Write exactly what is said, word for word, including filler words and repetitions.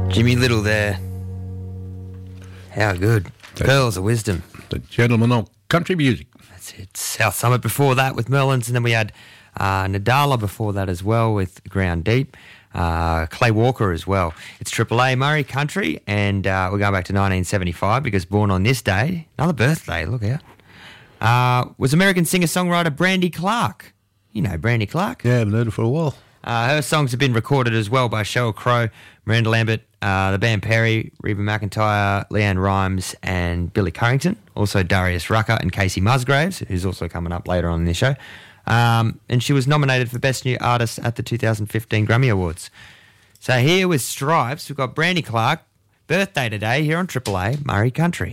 Jimmy Little there. How good. That- Pearls of Wisdom. The gentleman of country music. That's it. South Summit before that with Merlins, and then we had uh, Nadala before that as well with Ground Deep. Uh, Clay Walker as well. It's Triple A Murray Country, and uh, we're going back to nineteen seventy-five because born on this day, another birthday, look out, uh, was American singer-songwriter Brandy Clark. You know Brandy Clark. Yeah, I haven't heard it for a while. Uh, her songs have been recorded as well by Sheryl Crow, Miranda Lambert, uh, the band Perry, Reba McEntire, Leanne Rimes, and Billy Currington. Also Darius Rucker and Casey Musgraves, who's also coming up later on in this show. Um, and she was nominated for Best New Artist at the two thousand fifteen Grammy Awards. So here with Stripes, we've got Brandy Clark, birthday today here on Triple A Murray Country.